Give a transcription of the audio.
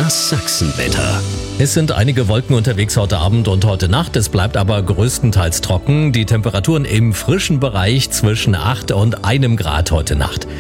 Das Sachsenwetter. Es sind einige Wolken unterwegs heute Abend und heute Nacht. Es bleibt aber größtenteils trocken. Die Temperaturen im frischen Bereich zwischen 8 und 1 Grad heute Nacht.